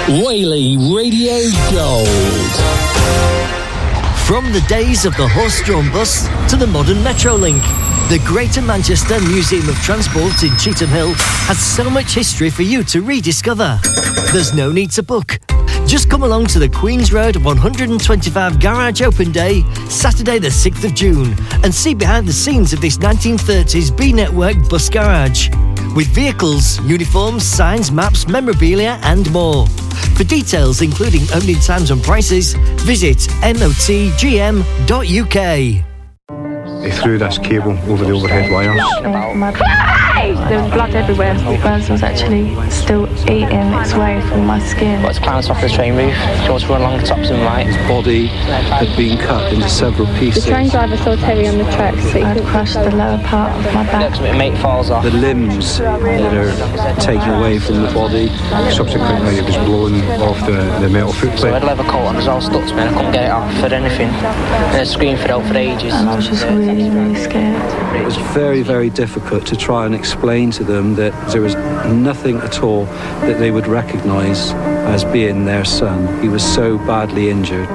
Whaley Radio Gold. From the days of the horse-drawn bus to the modern Metrolink, the Greater Manchester Museum of Transport in Cheetham Hill has so much history for you to rediscover. There's no need to book. Just come along to the Queen's Road 125 Garage Open Day, Saturday the 6th of June, and see behind the scenes of this 1930s B-Network bus garage. With vehicles, uniforms, signs, maps, memorabilia and more. For details, including opening times and prices, visit motgm.uk. They threw this cable over the overhead wires. There was blood everywhere. The burns was actually still eating its way through my skin. Got to climb off the train roof, got to run along the tops and right. His body had been cut into several pieces. The train driver saw Terry on the tracks. I'd crushed the lower part of my back. My mate falls off. The limbs that are taken away from the body. Subsequently, it was blown off the metal footplate. So I had a leather coat on, it was all stuck to me and I couldn't get it off for anything. And I screamed for help for ages. And I was just really, really scared. It was very, very difficult to try and explain to them that there was nothing at all that they would recognise as being their son. He was so badly injured.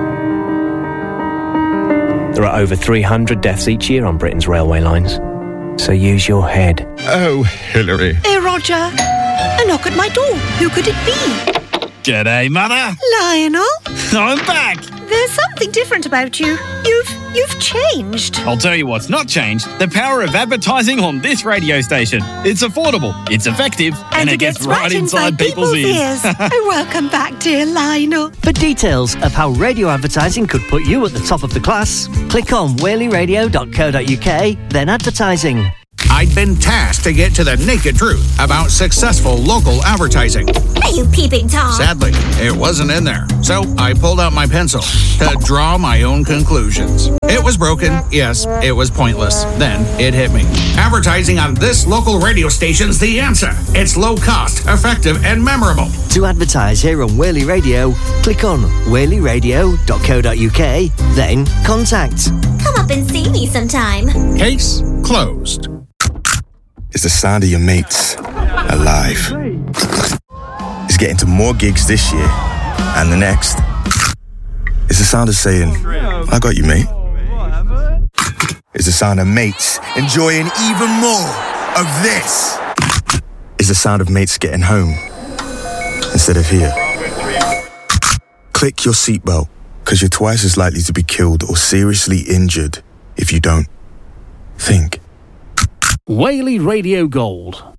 There are over 300 deaths each year on Britain's railway lines. So use your head. Oh, Hillary. Hey, Roger. A knock at my door. Who could it be? G'day, Mother. Lionel? I'm back. There's something different about you. You've changed. I'll tell you what's not changed. The power of advertising on this radio station. It's affordable, it's effective, and it gets right inside people's ears. Welcome back, dear Lionel. For details of how radio advertising could put you at the top of the class, click on whaleyradio.co.uk, then advertising. I'd been tasked to get to the naked truth about successful local advertising. Are you peeping Tom? Sadly, it wasn't in there. So I pulled out my pencil to draw my own conclusions. It was broken. Yes, it was pointless. Then it hit me. Advertising on this local radio station's the answer. It's low cost, effective, and memorable. To advertise here on Whaley Radio, click on whaleyradio.co.uk, then contact. Come up and see me sometime. Case closed. It's the sound of your mates alive. It's getting to more gigs this year and the next. It's the sound of saying, I got you, mate. It's the sound of mates enjoying even more of this. It's the sound of mates getting home instead of here. Click your seatbelt, because you're twice as likely to be killed or seriously injured if you don't. Think. Whaley Radio Gold.